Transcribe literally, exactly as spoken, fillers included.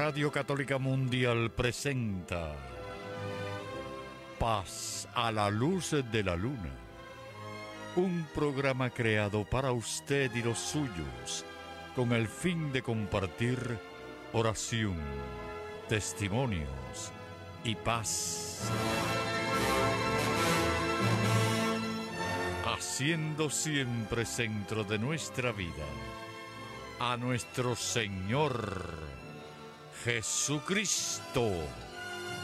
Radio Católica Mundial presenta Paz a la luz de la luna, un programa creado para usted y los suyos con el fin de compartir oración, testimonios y paz, haciendo siempre centro de nuestra vida a nuestro Señor Jesucristo.